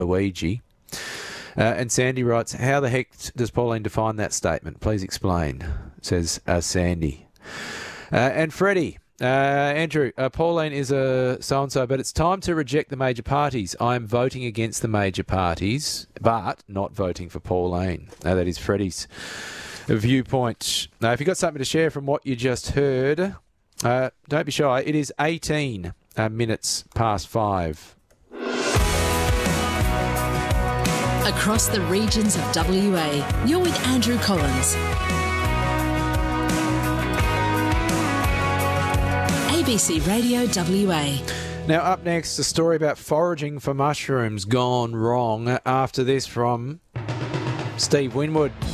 Luigi. And Sandy writes, how the heck does Pauline define that statement? Please explain, says Sandy. And Freddie, Andrew, Pauline is a so-and-so, but it's time to reject the major parties. I am voting against the major parties, but not voting for Pauline. That is Freddie's viewpoint. Now, if you've got something to share from what you just heard, don't be shy. It is 18 minutes past 5. Across the regions of WA, you're with Andrew Collins. ABC Radio WA. Now, up next, a story about foraging for mushrooms gone wrong. After this from Steve Winwood.